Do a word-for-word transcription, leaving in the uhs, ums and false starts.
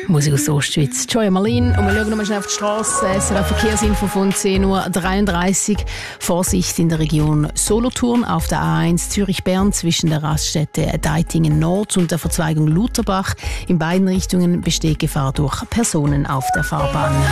Musik aus Ostschweiz. Joya Marlin. Und wir schauen nochmal schnell auf die Straße. Es ist ein Verkehrsinfo von zehn Uhr dreiunddreißig. Vorsicht in der Region Solothurn auf der A eins Zürich-Bern zwischen der Raststätte Deitingen Nord und der Verzweigung Lutherbach. In beiden Richtungen besteht Gefahr durch Personen auf der Fahrbahn.